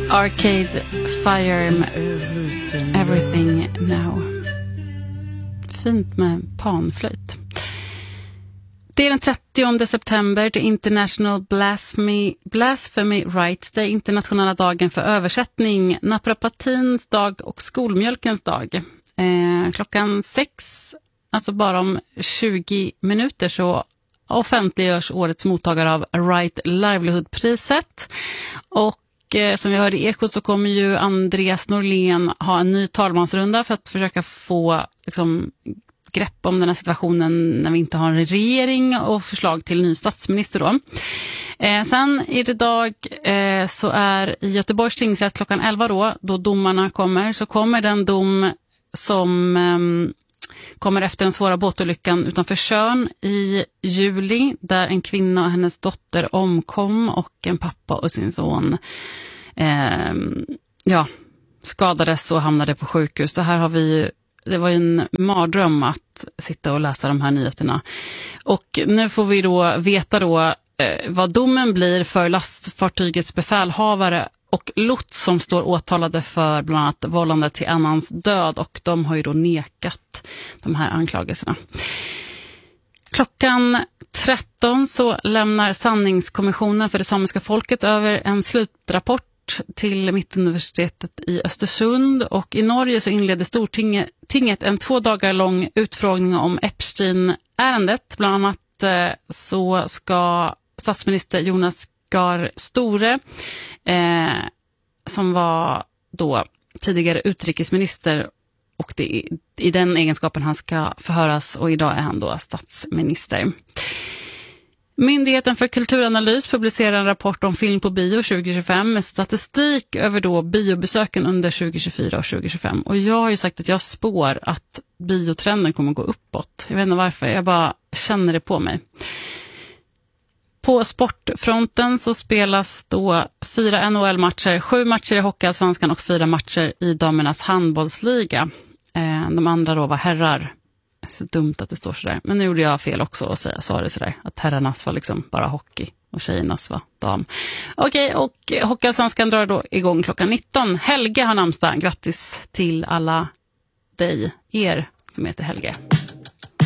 Arcade Fire med Everything Now. Fint med panflöjt. Det är den 30 september, det är International Blasphemy Rights, det är internationella dagen för översättning, naprapatins dag och skolmjölkens dag. Klockan 6, alltså bara om 20 minuter, så offentliggörs årets mottagare av Right Livelihood-priset. Och som vi hörde i Ekot så kommer ju Andreas Norlén ha en ny talmansrunda för att försöka få grepp om den här situationen när vi inte har en regering och förslag till ny statsminister då. Sen i dag så är i Göteborgs tingsrätt klockan 11 då domarna kommer, så kommer den dom som kommer efter den svåra båtolyckan utanför Tjörn i juli, där en kvinna och hennes dotter omkom och en pappa och sin son skadades och hamnade på sjukhus. Det var ju en mardröm att sitta och läsa de här nyheterna. Och nu får vi då veta vad domen blir för lastfartygets befälhavare och lots som står åtalade för bland annat vållande till annans död, och de har ju då nekat de här anklagelserna. Klockan 13 så lämnar Sanningskommissionen för det samiska folket över en slutrapport till Mittuniversitetet i Östersund, och i Norge så inledde Stortinget en 2 dagar lång utfrågning om Epstein-ärendet. Bland annat så ska statsminister Jonas Gahr Støre, som var då tidigare utrikesminister, och det är i den egenskapen han ska förhöras, och idag är han då statsminister. Myndigheten för kulturanalys publicerar en rapport om film på bio 2025 med statistik över då biobesöken under 2024 och 2025. Och jag har ju sagt att jag spår att biotrenden kommer att gå uppåt. Jag vet inte varför, jag bara känner det på mig. På sportfronten så spelas då 4 NHL-matcher, 7 matcher i Hockeyallsvenskan och 4 matcher i damernas handbollsliga. De andra då var herrar. Så dumt att det står sådär. Men nu gjorde jag fel också och sa det sådär. Att herrarnas var bara hockey och tjejernas var dam. Okej, och Hockeyallsvenskan drar då igång klockan 19. Helge har namnsdag. Grattis till alla er som heter Helge.